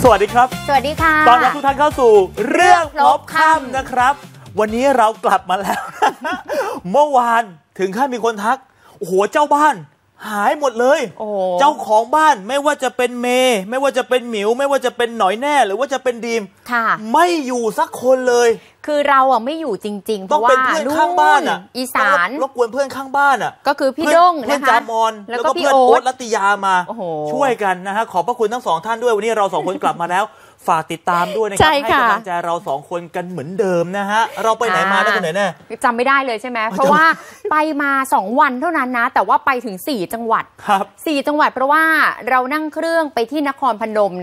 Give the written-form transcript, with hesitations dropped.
สวัสดีครับสวัสดีค่ะตอนรับทุกท่านเข้าสู่เรื่องพลบค่ำนะครับวันนี้เรากลับมาแล้ว เมื่อวานถึงขั้นมีคนทักโอ้โหเจ้าบ้านหายหมดเลยเจ้าของบ้านไม่ว่าจะเป็นเมย์ไม่ว่าจะเป็นหมิวไม่ว่าจะเป็นหน่อยแน่หรือว่าจะเป็นดีมไม่อยู่สักคนเลยคือเราอ่ะไม่อยู่จริงๆเพราะว่าเพื่อนข้างบ้านอ่ะอีสานรบกวนเพื่อนข้างบ้านอ่ะก็คือพี่ด้งนะคะเพื่อนจามอนแล้วก็เพื่อนโอ๊ตรัตยามาช่วยกันนะฮะขอบพระคุณทั้งสองท่านด้วยวันนี้เราสองคนกลับมาแล้วฝากติดตามด้วยนะครับให้กำลังใจเราสองคนกันเหมือนเดิมนะฮะเราไปไหนมาได้กันไหนแน่จำไม่ได้เลยใช่ไหมเพราะว่าไปมา2 วันเท่านั้นนะแต่ว่าไปถึง4 จังหวัด4 จังหวัดเพราะว่าเรานั่งเครื่องไปที่นครพนม